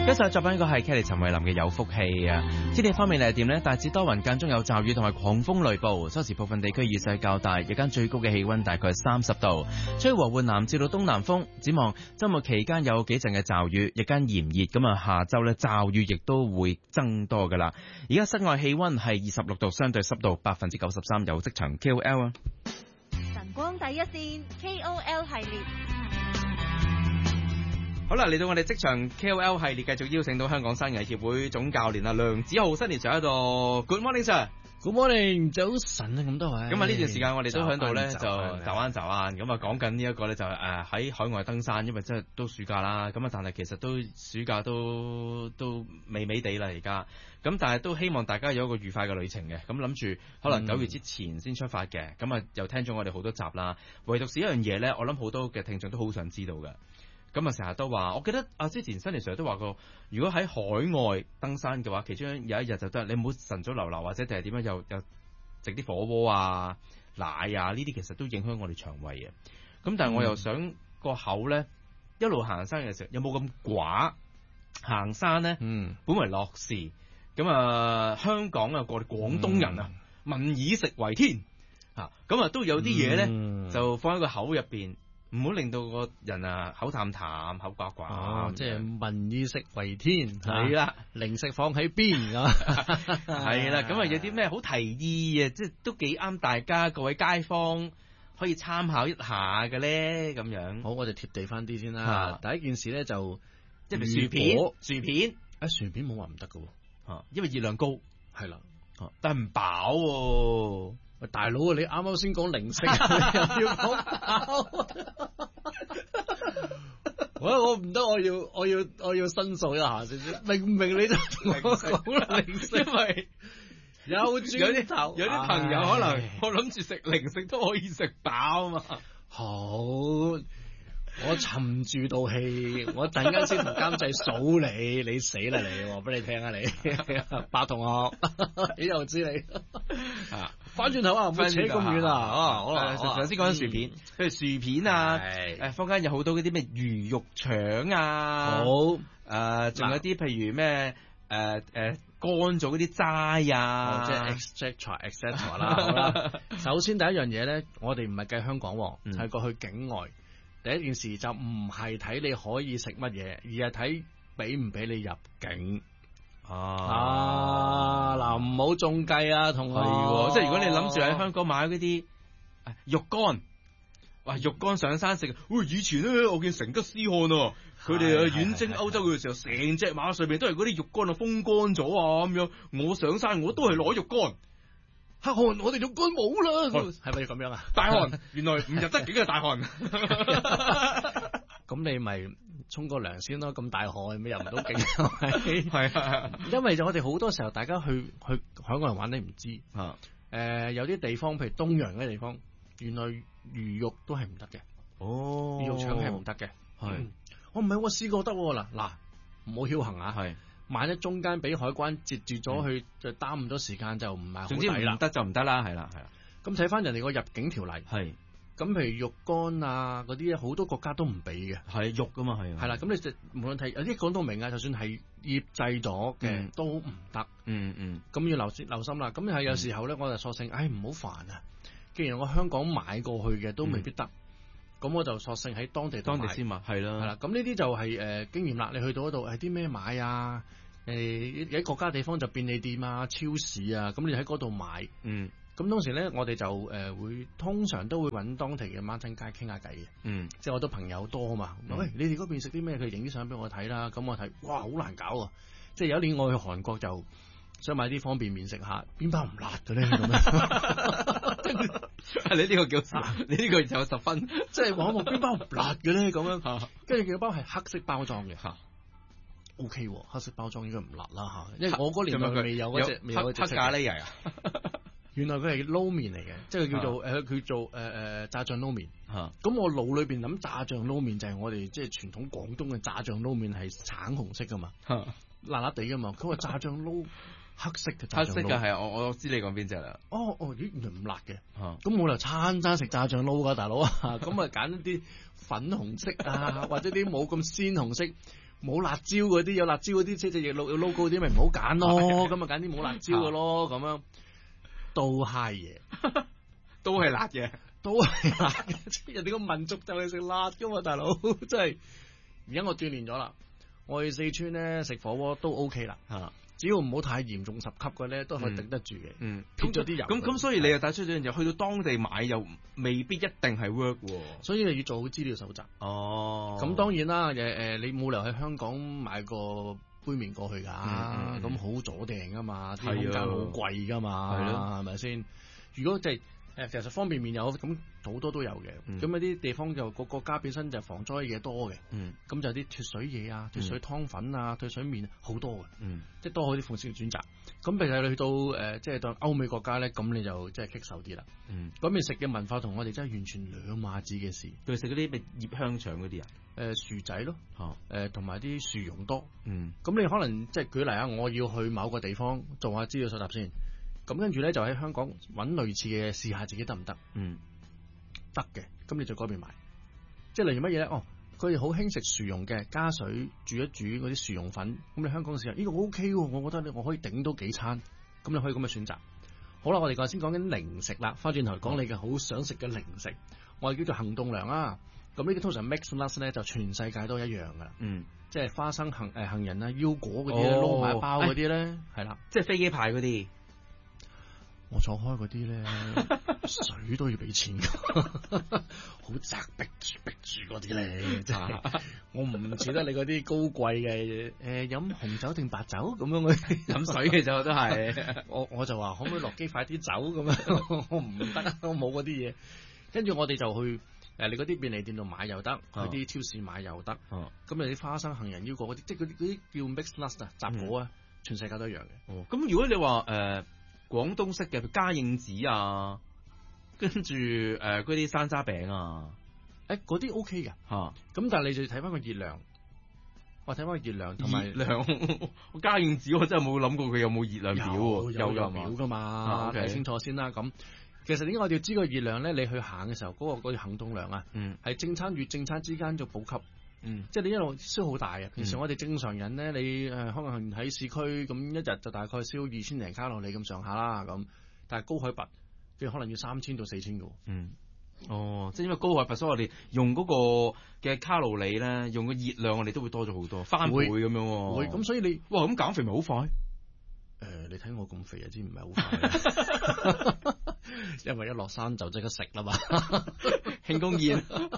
跟住作品呢個係 Kelly 陳慧琳嘅有福氣啊！天氣方面係點呢？大致多雲，間中有驟雨同埋狂風雷暴，初時部分地區雨勢較大，日間最高嘅氣溫大概30度，吹和緩南至到東南風。展望周末期間有幾陣嘅驟雨，日間炎熱，咁啊下周呢驟雨亦都會增多噶啦。而家室外氣溫係26度，相對濕度93%，有職場 KOL 啊！ 晨光第一線 KOL 系列。 好啦，嚟到我哋職場 KOL 系列，繼續邀請到香港山藝協會總教練啊梁子浩，新年上喺度 ，Good morning sir，Good morning，早晨啊，咁多位。 咁啊呢段時間我哋都喺度咧就就晏，咁啊講緊呢一個咧就喺海外登山，因為真係都暑假啦，咁啊但係其實都暑假都微微地啦而家，咁但係都希望大家有一個愉快嘅旅程嘅，咁諗住可能9月之前先出發嘅，咁啊又聽咗我哋好多集啦，唯獨是一樣嘢咧，我諗好多嘅聽眾都好想知道嘅。咁啊，成日都話，我記得之前新年上都話過，如果喺海外登山嘅話，其中有一日就得，你唔好晨早流流或者定係點樣又食啲火鍋啊、奶啊呢啲，其實都影響我哋腸胃嘅。咁但係我又想個口咧，一路行山嘅時候有冇咁寡？行山咧，本為樂事。咁啊，香港啊，我哋廣東人啊，民以食為天啊，咁啊都有啲嘢咧，就放喺個口入邊。唔好令到個人口淡淡、口寡寡。 即係民以食為天， 係啦， 零食放喺邊啊？ 係啦，咁啊有啲咩好提議啊？即係都幾啱大家各位街坊可以參考一下嘅咧，咁樣。 好，我就貼地翻啲先啦。第一件事咧就即係薯片， 薯片冇話唔得㗎喎， 因為熱量高， 係啦， 但係唔飽喎。 大佬啊，你啱啱先講零食，又要講飽，我唔得，我要申訴一下先，明明你就同我講零食，因為有啲朋友可能我諗住食零食都可以食飽啊嘛。 好，我沉住道氣，我陣間先同監製數你死啦你，話俾你聽啊你，白同學，你又知你翻轉頭啊，唔好扯咁遠啊！好啦， 頭先講緊薯片，譬如薯片啊，坊間有好多嗰啲咩魚肉腸啊，好，仲有啲譬如咩乾咗嗰啲齋啊， 即係 etc 啦。好啦，首先第一樣嘢咧，我哋唔係計香港，係過去境外。第一件事就唔係睇你可以食乜嘢，而係睇俾唔俾你入境。嗱，唔好中計啊，同學。 即係如果你諗住喺香港買嗰啲肉乾，哇，肉乾上山食。喂，以前咧我見成吉思汗啊，佢哋遠征歐洲嘅時候，成隻馬上面都係嗰啲肉乾啊，風乾咗啊咁樣。我上山我都係攞肉乾。 黑汗，我哋肉乾冇啦，係咪要咁樣啊？ 大汗，原來唔入得境嘅大汗。 咁你咪沖個涼先咯，咁大汗咪入唔到境係啊，因為我哋好多時候大家去海外玩你唔知有啲地方譬如東洋嘅地方，原來魚肉都係唔得嘅。魚肉腸係唔得嘅。我唔係我試過得嗱，唔好僥倖啊。係。萬一中間俾海關截住咗，去就耽誤咗時間，就唔係好抵啦。總之唔得就唔得啦，係啦。咁睇翻人哋個入境條例，係咁譬如肉乾啊嗰啲，好多國家都唔俾嘅，係肉噶嘛，係啦。咁你就無論睇有啲講到明啊，就算係醃製咗嘅都唔得。咁要留心啦。咁係有時候咧，我就索性，唔好煩啊。既然我香港買過去嘅都未必得，咁我就索性喺當地先買，係啦。咁呢啲就係經驗啦。你去到嗰度係啲咩買啊？喺國家地方就便利店啊、超市啊，咁你喺嗰度買。咁當時咧，我哋就通常都會揾當地嘅 mountain guide 傾下偈嘅。即係我都朋友多啊嘛。喂，你哋嗰邊食啲咩？佢影啲相俾我睇啦。咁我睇，哇，好難搞啊！即係有一年我去韓國就想買啲方便麵食下，邊包唔辣嘅咧咁樣。 你呢個叫你呢個有10分， 即係話我邊包唔辣嘅咧咁樣。跟住佢包係黑色包裝嘅。O K， 黑色包裝應該唔辣啦吓，因為我嗰年代未有嗰隻黑咖喱啊。 原來佢係撈麵嚟嘅，即係叫做炸醬撈麵。咁我腦裏邊諗炸醬撈麵就係我哋即係傳統廣東嘅炸醬撈麵係橙紅色噶嘛，辣辣地噶嘛。佢話炸醬撈黑色嘅炸醬撈，黑色嘅係我知你講邊隻啦。咦，原來唔辣嘅。咁我就餐食炸醬撈噶大佬啊，咁啊揀啲粉紅色啊，或者啲冇咁鮮紅色。 冇辣椒嗰啲，有辣椒嗰啲，即係有 logo 啲，咪唔好揀咯。咁啊揀啲冇辣椒嘅咯，咁樣都嗨嘢， 都係辣嘅， 都係辣嘅。人哋個民族就係食辣噶嘛，大佬真係。而家我鍛鍊咗啦，我去四川咧食火鍋都 OK 啦。只要唔好太嚴重10級嘅咧，都可以頂得住嘅。撇咗啲油。咁所以你又帶出咗樣嘢，去到當地買又未必一定係 work 喎。 所以你要做好資料搜集。咁當然啦，你冇理由喺香港買個杯麵過去㗎，咁好阻訂㗎嘛，啲空間好貴㗎嘛，係咪先？如果其實方便麵有咁好多都有嘅，咁有啲地方就個國家本身就防災嘢多嘅，咁就啲脫水嘢啊、脫水湯粉啊、脫水麵好多嘅，即係多好啲款式嘅選擇。咁譬如你去到即係到歐美國家咧，咁你就即係棘手啲啦。嗰邊食嘅文化同我哋真係完全兩碼子嘅事。 佢食嗰啲咩醃香腸嗰啲啊？ 薯仔咯，同埋啲薯蓉多。咁你可能即係舉例啊，我要去某個地方做下資料搜集先。咁跟住咧就喺香港揾類似嘅試下自己得唔得？得嘅，咁你就嗰邊買。即係例如乜嘢咧？佢哋好興食薯蓉嘅，加水煮一煮嗰啲薯蓉粉。咁你香港試下，呢個 OK 喎，我覺得我可以頂到幾餐。咁你可以咁嘅選擇。好啦，我哋先講緊零食啦。翻轉頭講你嘅好想食嘅零食，我哋叫做行動糧啦。咁呢啲通常 mix nuts 咧就全世界都一樣噶啦。即係花生杏仁啊、腰果嗰啲咧，撈埋包嗰啲咧，係啦， 即係飛機牌嗰啲。 我坐開嗰啲咧，水都要俾錢㗎，好窄逼住嗰啲咧，真係我唔似得你嗰啲高貴嘅飲紅酒定白酒咁樣嗰啲飲水嘅就都係， 我就話可唔可以落機快啲走咁樣，我唔得，我冇嗰啲嘢。跟住我哋就去你嗰啲便利店度買又得，去啲超市買又得。咁有啲花生、杏仁、腰果嗰啲，即係嗰啲叫 mixed nuts 啊，雜果啊，全世界都一樣嘅。 咁如果你話廣東式嘅加應子啊，跟住嗰啲山楂餅啊， 嗰啲 OK 嘅咁但係你就要睇翻個熱量，我睇翻個熱量同埋我加應子我真係冇諗過佢有冇熱量表喎， 有表噶嘛，睇清楚先啦。咁其實點解我哋要知個熱量咧？你去行嘅時候嗰個行動量啊，係正餐與正餐之間做補給。即係你一路燒好大啊！其實我哋正常人咧，你可能喺市區咁一日就大概燒2000零卡路里咁上下啦，咁但係高海拔嘅可能要3000到4000嘅。 即係因為高海拔，所以我哋用嗰個嘅卡路里咧，用個熱量我哋都會多咗好多，翻倍咁樣。 會咁所以你咁減肥咪好快？ 你睇我咁肥啊，知唔係好快？因為一落山就即刻食啦嘛， 慶功宴。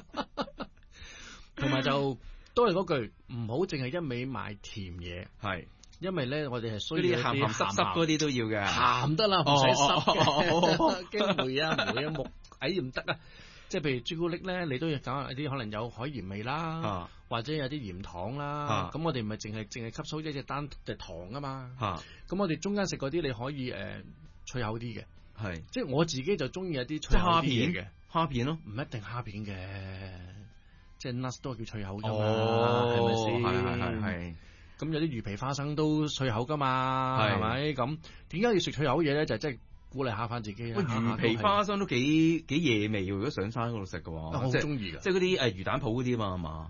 同埋就都係嗰句，唔好淨係一味買甜嘢， 係， 因為咧我哋係需要啲鹹濕嗰啲都要嘅， 鹹得啦，唔使濕嘅，驚梅啊木蟻唔得啊！即係譬如朱古力咧，你都要搞一啲可能有海鹽味啦，或者有啲鹽糖啦，咁我哋唔係淨係吸收一隻單隻糖啊嘛，咁我哋中間食嗰啲你可以脆口啲嘅，係，即係我自己就中意一啲脆口啲嘢嘅， 蝦片咯， 唔一定蝦片嘅。即係 nuts 都係叫脆口㗎嘛，係咪先？係。咁有啲魚皮花生都脆口㗎嘛，係咪？咁點解要食脆口嘢咧？就即係鼓勵下翻自己啊！ 魚皮花生都幾野味喎，如果上山嗰度食嘅話， 我好中意㗎。 即係嗰啲魚蛋鋪嗰啲啊嘛，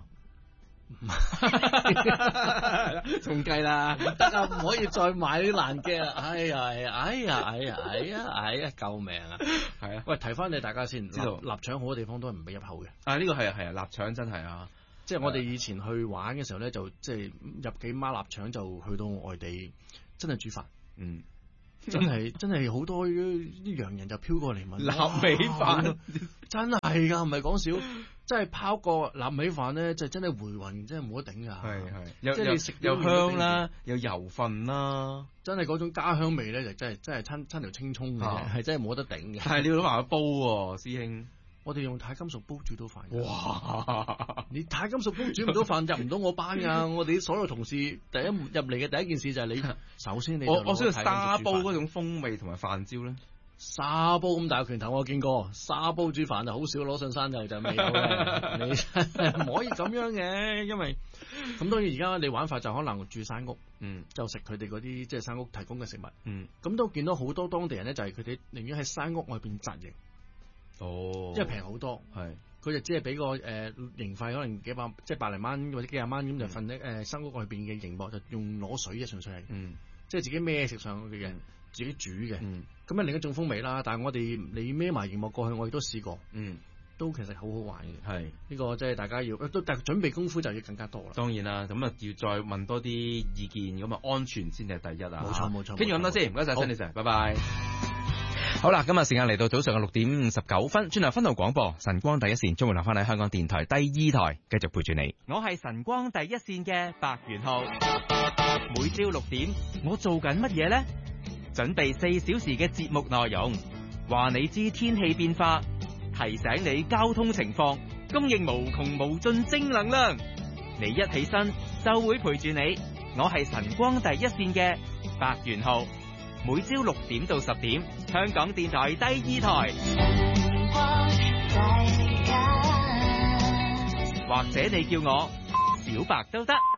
仲計啦， 得啊！唔可以再買啲爛嘅啦！哎呀！救命啊！係啊！喂，提翻你大家先，知道臘腸好多地方都係唔俾入口嘅。 呢個係啊，臘腸真係啊！ 即係我哋以前去玩嘅時候咧，就即係入幾孖臘腸就去到外地，真係煮飯。真係好多啲洋人就飄過嚟問臘味飯， 真係㗎，唔係講笑。真係拋個臘味飯咧，就真係回魂，真係冇得頂㗎。 係，即係你食又香啦，又油份啦， 真係嗰種家鄉味咧，就真係親條青葱嘅，係真係冇得頂嘅。 但係你要攞埋個煲喎，師兄。 我哋用鈦金屬煲煮到飯。哇！你鈦金屬煲煮唔到飯，入唔到我班㗎。我哋所有同事入嚟嘅第一件事就係你，首先你我想要沙煲嗰種風味同埋飯焦咧。 沙煲咁大個拳頭我見過，沙煲煮飯就好少攞上山就未有嘅。你唔可以咁樣嘅，因為咁當然而家你玩法就可能住山屋，就食佢哋嗰啲即係山屋提供嘅食物，咁都見到好多當地人咧，就係佢哋寧願喺山屋外邊紮營，因為平好多，係佢就只係俾個營費，可能幾百，即係百零蚊或者幾廿蚊咁就瞓喺新屋外邊嘅營幕，就用攞水嘅純粹係，即係自己孭食上去嘅，自己煮嘅，咁啊另一種風味啦。但係我哋你孭埋營幕過去，我亦都試過，都其實好好玩嘅。係呢個即係大家要都，但係準備功夫就要更加多啦。 當然啦，咁啊要再問多啲意見，咁啊安全先係第一啊。 冇錯冇錯。 跟住咁多先，唔該晒Sunny Sir，拜拜。好啦，今日時間嚟到早上嘅6:59，轉頭分途廣播晨光第一線，將會留翻喺香港電台第2台，繼續陪住你。我係晨光第一線嘅白元浩，每朝6點，我做緊乜嘢呢？準備4小時嘅節目內容，話你知天氣變化，提醒你交通情況，供應無窮無盡正能量。你一起身就會陪住你，我係晨光第一線嘅白元浩。每朝6點到10點，香港電台第2台，或者你叫我小白都得。